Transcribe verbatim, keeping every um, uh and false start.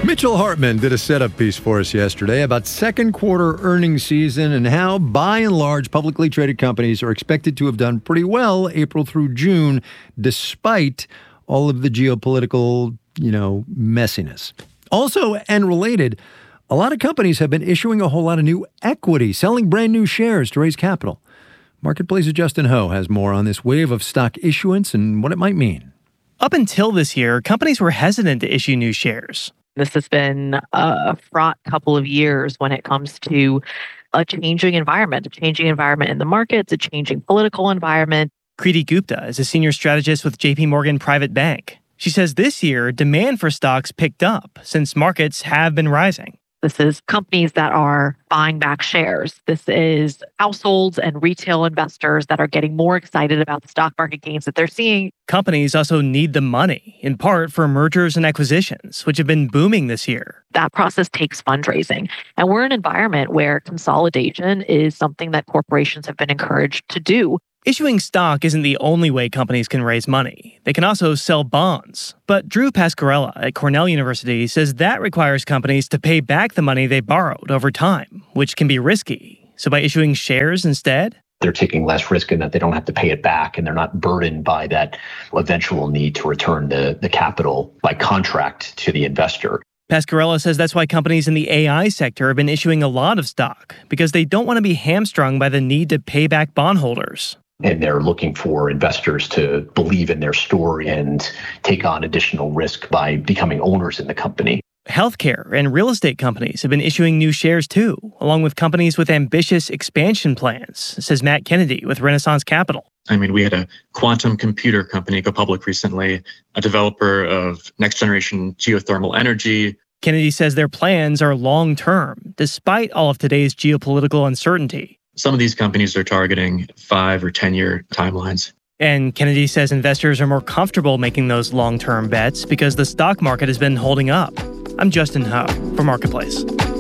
Mitchell Hartman did a setup piece for us yesterday about second quarter earnings season and how, by and large, publicly traded companies are expected to have done pretty well April through June, despite all of the geopolitical, you know, messiness. Also, and related, a lot of companies have been issuing a whole lot of new equity, selling brand new shares to raise capital. Marketplace's Justin Ho has more on this wave of stock issuance and what it might mean. Up until this year, companies were hesitant to issue new shares. This has been a fraught couple of years when it comes to a changing environment, a changing environment in the markets, a changing political environment. Kriti Gupta is a senior strategist with J P Morgan Private Bank. She says this year, demand for stocks picked up since markets have been rising. This is companies that are buying back shares. This is households and retail investors that are getting more excited about the stock market gains that they're seeing. Companies also need the money, in part for mergers and acquisitions, which have been booming this year. That process takes fundraising. And we're in an environment where consolidation is something that corporations have been encouraged to do. Issuing stock isn't the only way companies can raise money. They can also sell bonds. But Drew Pascarella at Cornell University says that requires companies to pay back the money they borrowed over time, which can be risky. So by issuing shares instead, they're taking less risk in that they don't have to pay it back, and they're not burdened by that eventual need to return the, the capital by contract to the investor. Pascarella says that's why companies in the A I sector have been issuing a lot of stock, because they don't want to be hamstrung by the need to pay back bondholders. And they're looking for investors to believe in their story and take on additional risk by becoming owners in the company. Healthcare and real estate companies have been issuing new shares too, along with companies with ambitious expansion plans, says Matt Kennedy with Renaissance Capital. I mean, we had a quantum computer company go public recently, a developer of next-generation geothermal energy. Kennedy says their plans are long-term, despite all of today's geopolitical uncertainty. Some of these companies are targeting five or ten-year timelines. And Kennedy says investors are more comfortable making those long-term bets because the stock market has been holding up. I'm Justin Ho for Marketplace.